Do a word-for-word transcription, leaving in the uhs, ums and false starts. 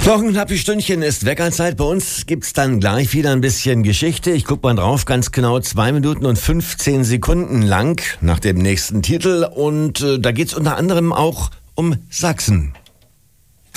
Noch ein knappes Stündchen ist Weckerzeit. Bei uns gibt's dann gleich wieder ein bisschen Geschichte. Ich guck mal drauf, ganz genau zwei Minuten und fünfzehn Sekunden lang nach dem nächsten Titel. Und äh, da geht's unter anderem auch um Sachsen.